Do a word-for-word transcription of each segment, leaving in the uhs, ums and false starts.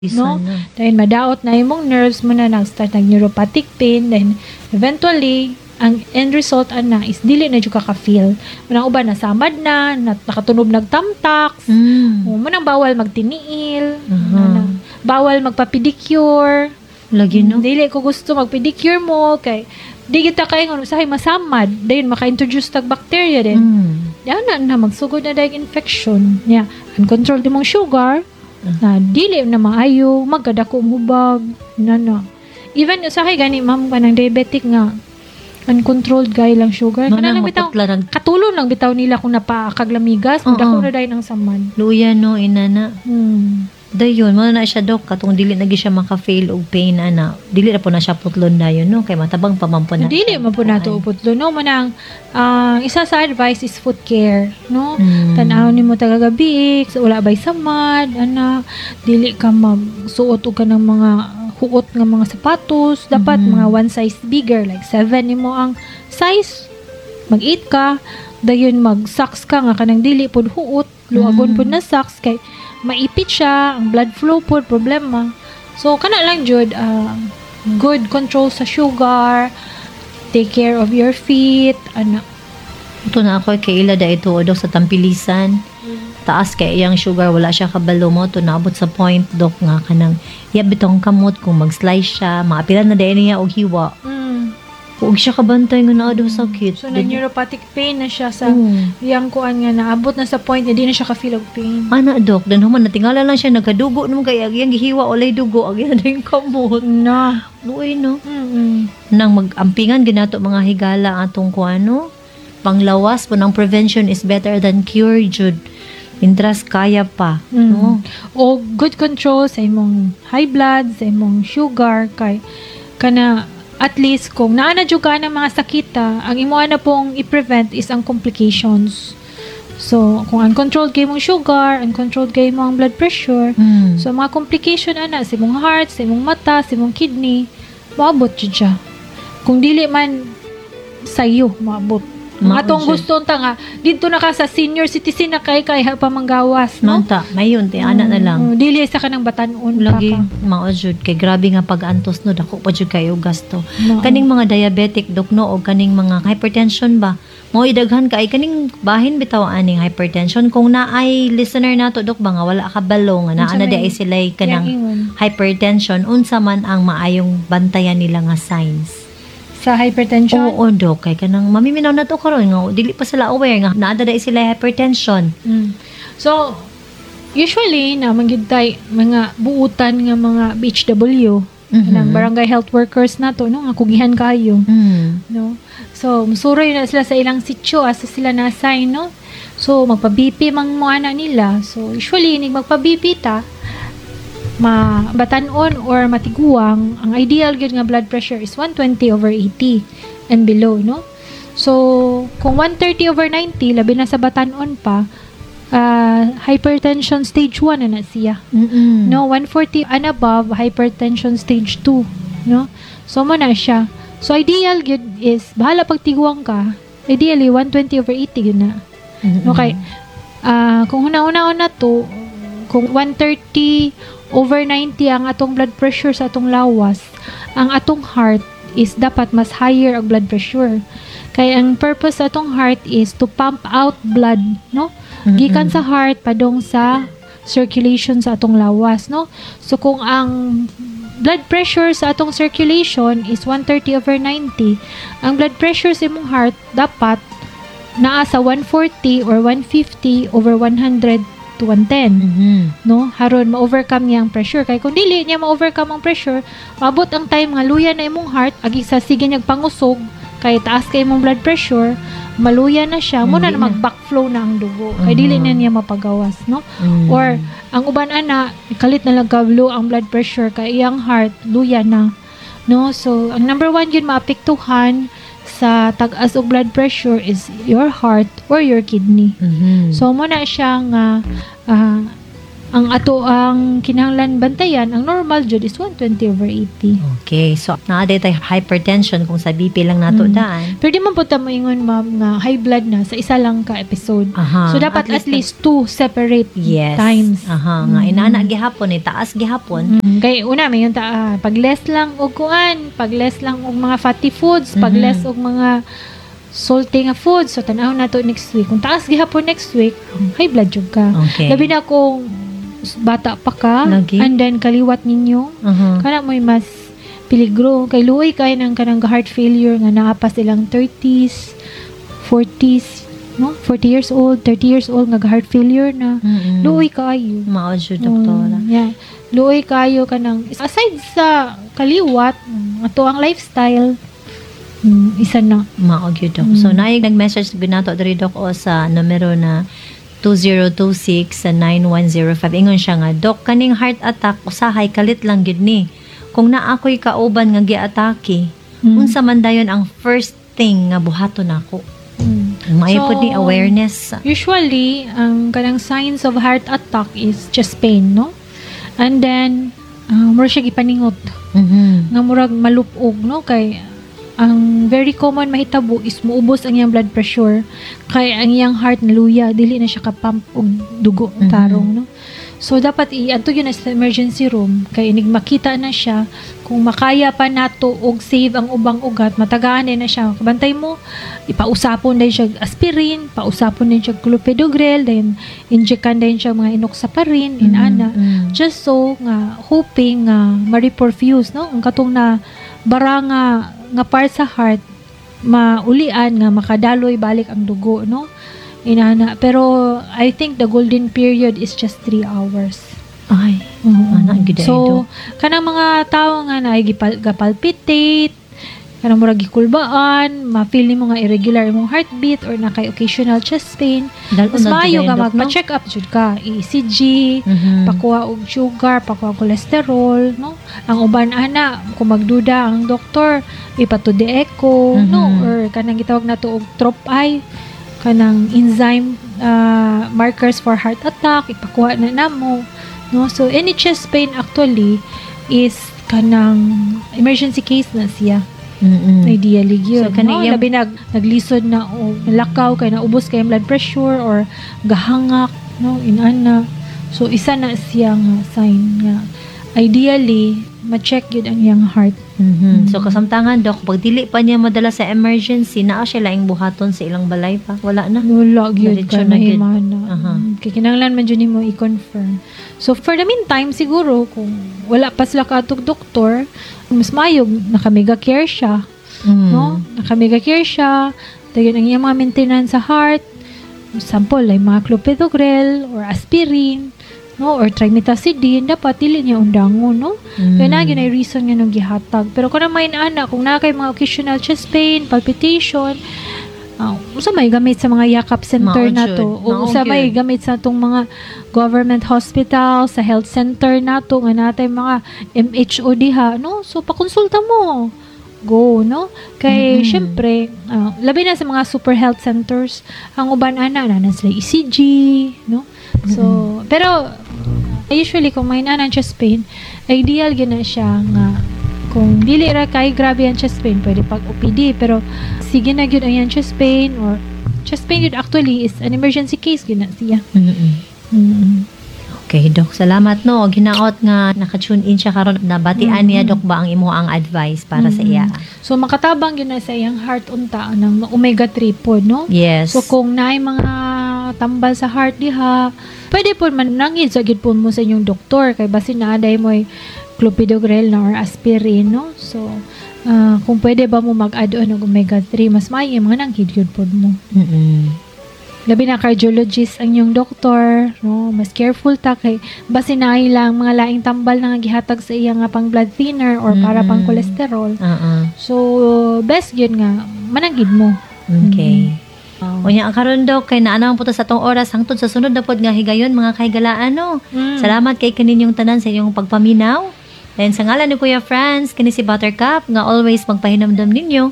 no? Sana. Dahil madaot na imong nerves mo na nag-start ng neuropathic pain, then eventually ang end result ana is dili na jud ka ka-feel. Manang uban nasamad na, na nakatunob nagtamtak, Mm. o manang bawal magtiniil, Aha. na, bawal magpa-pedicure. Lagi no. Dili ko gusto mag-pedicure mo kay di kita kay ngono usahay masamad, dayon maka-introduce tag bacteria din. Mm. Yan na, na magsugod na dahil infection. Yeah. Uncontrolled mong sugar, na dili na maayo, magkadako hubag, na na. Even sa kay gani, ma'am, kanang diabetic nga, uncontrolled gay lang sugar. Kana lang Manang bitaw, maputla ng katulong lang bitaw nila kung napakaglamigas, Oo. dako na dahil ng samad. luya no inana. Hmm. Dayon mo na siya dok katong dili na gyud siya maka-fail og pain ana. Dili na po na siya putlon dayon no kay matabang pamampo na. Dili man po nato uputlo, no? Manang, ah, isa sa advice is foot care, no? Mm. Tanaw ni mo tagagabi, so wala bay samad, ana, dili ka magsuot og ka ng mga huot nga mga sapatos, dapat Mhm. mga one size bigger, like seven nimo ang size, mag-eight ka, dayon mag-socks ka nga kanang dili pod huot, luagon Mm. pod na socks, kay maipit siya, ang blood flow pod, problema. So, kana lang jud, ah, good control sa sugar, take care of your feet, ana. Ito na ako kay ila da ito dok sa tampilisan. Taas kay iyang sugar wala siya kabalo mo to naabot sa point dok nga kanang iya bitong kamot kung mag-slice siya maapilan na dai niya og hiwa. Mm. Ug siya kabantay nga naa daw sakit. So, na neuropathic pain na siya sa Oo. iyang kuan nga naabot na sa point na di na siya ka-feel og pain. Ana dok, dan human natingala lang siya nagadugo naman kay ag iyang gihiwa walay dugo ag iyang ding kamot. Na. Luoy no. Mm. Nang mag-ampingan ginato mga higala atong kuano. Panglawas po ng prevention is better than cure jud. Intras kaya pa. Mm. No? O good control sa imong high blood, sa imong sugar, kay kana at least kung naana jud ka ng mga sakita, ang imo na pong i-prevent is ang complications. So, kung uncontrolled kay mong sugar, uncontrolled kay mong blood pressure, Mm. so mga complication ana sa imong heart, sa imong mata, sa imong kidney, maabot jud siya. Kung dili man sayo, maabot. Mga Maabot tong siya. gusto unta nga, dito na ka sa senior citizen na kay kay pa manggawas, no? Nanta, mayon ti ana na lang. Mm, dili sa kanang batanon Lagi pa ka. mao jud kay grabe nga pag-antos no dako pa jud kayo gasto. No. Kaning mga diabetic dok no o kaning mga hypertension ba mo idaghan kay kaning bahin bitaw aning hypertension kung naay listener nato dok ba nga wala ka balo nga naa Unsa na may- di ay sila Yang kanang ingon. hypertension unsa man ang maayong bantayan nila nga signs. Sa hypertension. Oo dok kay kanang mamiminaw na to karon nga dili pa sila aware nga naa na sila hypertension. Mm. So, usually, na manggintay mga buutan nga mga B H W, Mhm. ng barangay health workers na to, no? Nga kugihan kayo. Mm. No? So, musuroy na sila sa ilang sityo asa sila na-assign, no? So, magpa-B P mang mga anak nila. So, usually, nig magpa-B P ta, mabatanon or matiguang, ang ideal gyud nga blood pressure is one twenty over eighty and below, no? So, kung one thirty over ninety, labi na sa batanon pa, ah, hypertension stage one na na siya. Mm-mm. No, one forty and above, hypertension stage two. No? So, mo na siya. So, ideal gyud is, bahala pag tiguang ka, ideally, one twenty over eighty yun na. Mm-mm. Okay. Ah, kung una-una-una to, kung one thirty over ninety ang atong blood pressure sa atong lawas, ang atong heart is dapat mas higher ang blood pressure. Kaya ang purpose sa atong heart is to pump out blood, no? Mm-mm. Gikan sa heart padong sa circulation sa atong lawas, no? So kung ang blood pressure sa atong circulation is one thirty over ninety, ang blood pressure sa imong heart dapat naa sa one forty or one fifty over one hundred to one ten, Mhm. no? Haron ma-overcome niya ang pressure. Kay kung dili niya ma-overcome ang pressure, maabot ang time nga luya na imong heart, agi sa sige niyang pangusog, kay taas kay imong blood pressure, maluya na siya, muna Hindi na na. mag-backflow na ang dugo. Kay Mhm. dili na niya mapagawas, no? Mm. Or ang uban ana, kalit na lang ka-low ang blood pressure kay iyang heart luya na. No? So, ang number one yun maapektuhan sa tag-as og blood pressure is your heart or your kidney. Mhm. So, mo na siya nga ah, ang ato ang kinahanglan bantayan, ang normal jud is one twenty over eighty. Okay, so naaday tayo hypertension kung sa B P lang nato Mm. daan. Pwede man po ta moingon ma'am nga high blood na sa isa lang ka episode. Aha. So dapat at least, two separate yes. times. Aha, nga Mm. inana gihapon ni taas gihapon. Mm, kay una may yung ta ah, pag less lang og kuan, pag less lang og mga fatty foods, pag Mhm. less og mga salty nga foods. So tanaw na to next week. Kung taas gihapon next week, high blood jud ka. Okay. Labi na kung bata pa ka, Lagi. and then kaliwat ninyo, Aha. kana mo'y mas peligro. Kay luoy kay ng kanang heart failure nga naa pa silang thirties, forties, no? forty years old, thirty years old nga heart failure na. Mm-mm. Luoy kayo. Mao jud doktora. Mm, yeah. Luoy kayo kanang aside sa kaliwat, mm, ato ang lifestyle, mm, isa na. Mao gyud dok. Mm. So naay nag-message binato diri dok o sa numero na two zero two six sa nine one zero five. Ingon siya nga, Dok, kaning heart attack usahay kalit lang gid ni. Kung naa ako'y kauban nga giatake, Mm. unsa man dayon ang first thing nga buhaton nako. Mm. Maayo So, pud ni awareness. Usually, ang kanang signs of heart attack is chest pain, no? And then, uh, mura siya gipaningot. Mhm. Nga murag malupog, no? Kay, ang very common mahitabo is muubos ang iyang blood pressure. Kay ang iyang heart naluya, dili na siya kapump og dugo, Mhm. tarong, no? So, dapat i-anto yun na sa emergency room. Kay inig makita na siya, kung makaya pa nato og save ang ubang ugat, matagaan din na siya. Kabantay mo, ipausapon din siya aspirin, pausapon din siya clopidogrel, then injekan din siya mga inoxaparin, inana. Mhm. Just so nga hoping nga ma-reperfuse, no? Ang katong na bara nga nga part sa heart maulian nga makadaloy balik ang dugo, no? Inana. Pero I think the golden period is just three hours. Ay, Oo. ana gid So, kanang mga tao nga na ay gipal, gapalpitate, kanang murag gikulbaan, ma-feel nimo nga irregular imong heartbeat or na kay occasional chest pain, mas maayo nga magpa-check up jud ka, E C G, Mhm. pakuha og sugar, pakuha og cholesterol, no? Ang uban ana, kung magduda ang doktor, ipato de echo, Mhm. no? Or kanang gitawag nato og trop-I, kanang enzyme uh, markers for heart attack, ipakuha na namo, no? So any chest pain actually is kanang emergency case na siya. Mhm. Ideally So, gyud. kani no? yung- Labi nag naglisod na o nalakaw kay naubos kay blood pressure or gahangak, no, inana. So isa na siya nga sign nga ideally ma-check gyud ang iyang heart. Mhm. So kasamtangan dok, pag dili pa niya madala sa emergency, naa siya laing buhaton sa ilang balay pa. Wala na. Wala gyud Diretso ka na gyud. mahimana. Aha. Mm, kay kinahanglan man jud nimo i-confirm. So for the meantime siguro kung wala pa sila katog doktor, mas mayog naka-mega care siya, Mhm. no? Naka-mega care siya. Dayon ang iyang mga maintenance sa heart. Sample like mga clopidogrel or aspirin, no, or trimetazidine, dapat dili niya undangon, no? Mhm. Kaya na, yun ay reason nga nung gihatag. Pero kung naman ana, kung na kay mga occasional chest pain, palpitation, uh, usa may gamit sa mga yakap center Mao na jud. to. Mao O usa may gyud. gamit sa itong mga government hospital, sa health center na to, nga natay mga M H O diha, no? So, pakonsulta mo. Go, no? Kay, Mhm. syempre, ah, labi na sa mga super health centers, ang uban ana, na sila E C G, no? So, pero, usually, kung may na ng chest pain, ideal gina siya nga, kung dili ra kay grabe ang chest pain, pwede pag O P D, pero sige na gyud ang iyang chest pain, or chest pain yun actually is an emergency case gina siya. Mhm. Mm. Okay, Dok. Salamat, no. Ginaot nga naka-tune in siya karon na batian Mhm. niya, Dok, ba ang imo ang advice para sa Mm. iya? So, makatabang yun na sa iyang heart unta ng omega three po, no? Yes. So, kung naay mga tambal sa heart diha, pwede po man nangid sa gid po mo sa inyong doktor, kay basin na aday mo clopidogrel na or aspirin, no? So, ah, kung pwede ba mo mag-add on ng omega three, mas maayo mga nanghid yun po mo. Mhm. Labi na cardiologist ang inyong doktor, no? Mas careful ta kay basin na lang mga laing tambal na nga gihatag sa iya nga pang blood thinner or para Mhm. pang cholesterol. Oo. So, best yun nga, mananggid mo. Okay. Um, Unya ang karon, Dok, kay naanang po ta sa tong oras hangtod sa sunod na pod nga higayon mga kahigalaan, no. mm. Salamat kay kaninyong tanan sa inyong pagpaminaw. Then sa ngalan ni Kuya Franz, kini si Buttercup nga always magpahinamdam ninyo.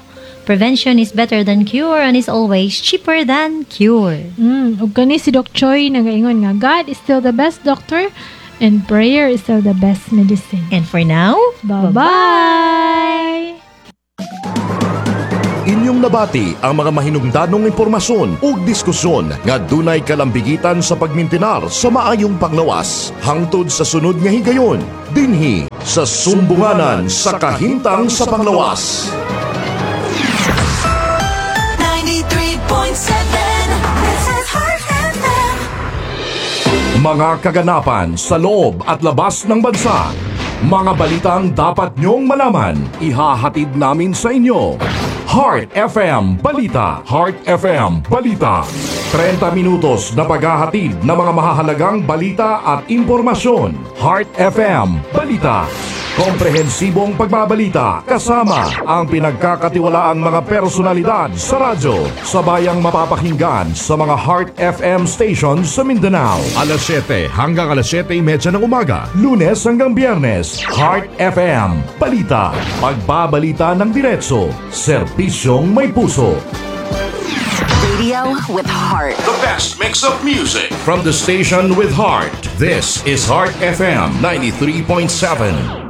Prevention is better than cure and is always cheaper than cure. Mm, ug kani si Doc Choi nagaingon nga God is still the best doctor and prayer is still the best medicine. And for now, Bye-bye! Inyong nabati ang mga mahinungdanong impormasyon ug diskusyon nga dunay kalambigitan sa pagmintinar sa maayong panglawas hangtod sa sunod nga higayon dinhi sa sumbunganan sa kahintang sa panglawas. ninety-three point seven This is Heart F M. Mga kaganapan sa loob at labas ng bansa. Mga balitang dapat nyong malaman, ihahatid namin sa inyo. Heart F M Balita. Heart F M Balita. thirty minutos na paghahatid ng mga mahahalagang balita at impormasyon. Heart F M Balita. Komprehensibong pagbabalita kasama ang pinagkakatiwalaang mga personalidad sa radyo. Sabayang mapapakinggan sa mga Heart F M stations sa Mindanao. alas siyete hanggang alas siyete thirty ng umaga. Lunes hanggang Biyernes. Heart F M Balita. Pagbabalita ng diretso. Serbisyong may puso. Radio with heart. The best mix of music from the station with heart. This is Heart F M ninety-three point seven.